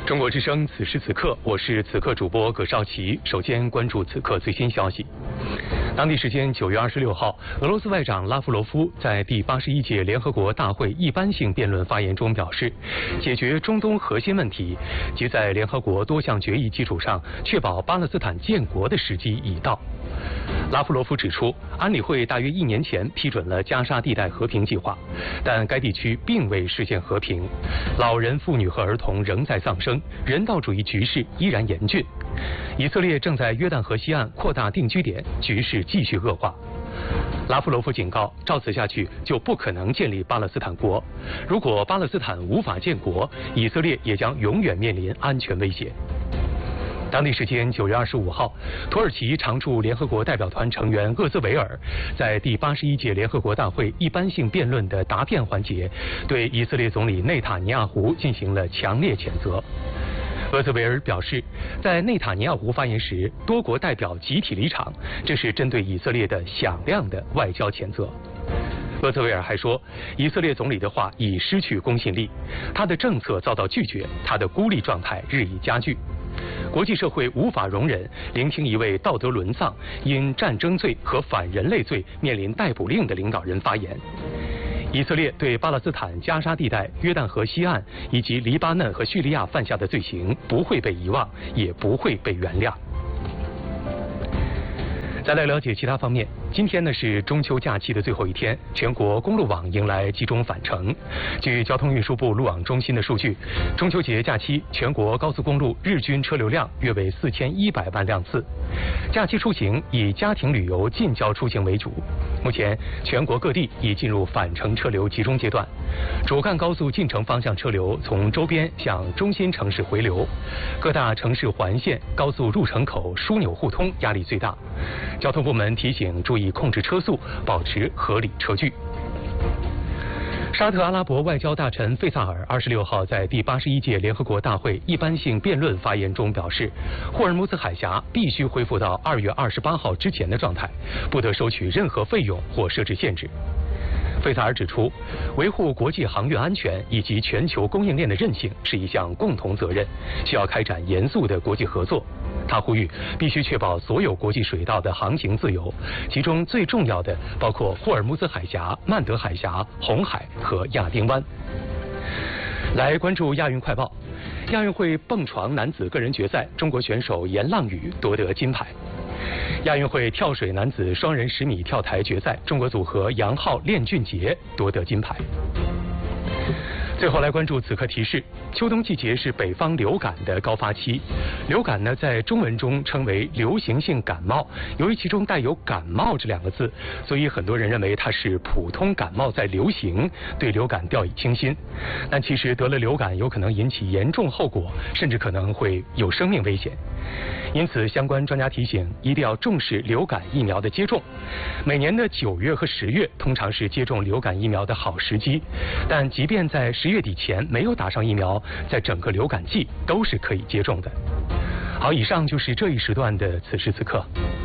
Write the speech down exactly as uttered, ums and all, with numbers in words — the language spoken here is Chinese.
中国之声，此时此刻，我是此刻主播葛绍奇。首先关注此刻最新消息。当地时间九月二十六号，俄罗斯外长拉夫罗夫在第八十一届联合国大会一般性辩论发言中表示，解决中东核心问题及在联合国多项决议基础上确保巴勒斯坦建国的时机已到。拉夫罗夫指出，安理会大约一年前批准了加沙地带和平计划，但该地区并未实现和平，老人、妇女和儿童仍在丧生，人道主义局势依然严峻。以色列正在约旦河西岸扩大定居点，局势继续恶化。拉夫罗夫警告，照此下去就不可能建立巴勒斯坦国。如果巴勒斯坦无法建国，以色列也将永远面临安全威胁。当地时间九月二十五号，土耳其常驻联合国代表团成员厄兹维尔在第八十一届联合国大会一般性辩论的答辩环节，对以色列总理内塔尼亚胡进行了强烈谴责。厄兹维尔表示，在内塔尼亚胡发言时，多国代表集体离场，这是针对以色列的响亮的外交谴责。厄兹维尔还说，以色列总理的话已失去公信力，他的政策遭到拒绝，他的孤立状态日益加剧。国际社会无法容忍聆听一位道德沦丧、因战争罪和反人类罪面临逮捕令的领导人发言。以色列对巴勒斯坦加沙地带、约旦河西岸以及黎巴嫩和叙利亚犯下的罪行不会被遗忘，也不会被原谅。再来了解其他方面。今天呢是中秋假期的最后一天，全国公路网迎来集中返程。据交通运输部路网中心的数据，中秋节假期全国高速公路日均车流量约为四千一百万辆次。假期出行以家庭旅游、近郊出行为主。目前全国各地已进入返程车流集中阶段，主干高速进城方向车流从周边向中心城市回流，各大城市环线、高速入城口枢纽互通压力最大。交通部门提醒注意控制车速，保持合理车距。沙特阿拉伯外交大臣费萨尔二十六号在第八十一届联合国大会一般性辩论发言中表示，霍尔木兹海峡必须恢复到二月二十八号之前的状态，不得收取任何费用或设置限制。费萨尔指出，维护国际航运安全以及全球供应链的韧性是一项共同责任，需要开展严肃的国际合作。他呼吁必须确保所有国际水道的航行自由，其中最重要的包括霍尔木兹海峡、曼德海峡、红海和亚丁湾。来关注亚运快报。亚运会蹦床男子个人决赛，中国选手严浪屿夺得金牌。亚运会跳水男子双人十米跳台决赛，中国组合杨昊、练俊杰夺得金牌。最后来关注此刻提示：秋冬季节是北方流感的高发期。流感呢，在中文中称为流行性感冒，由于其中带有感冒这两个字，所以很多人认为它是普通感冒在流行，对流感掉以轻心。但其实得了流感有可能引起严重后果，甚至可能会有生命危险。因此，相关专家提醒，一定要重视流感疫苗的接种。每年的九月和十月通常是接种流感疫苗的好时机，但即便在十月底前没有打上疫苗，在整个流感季都是可以接种的。好，以上就是这一时段的此时此刻。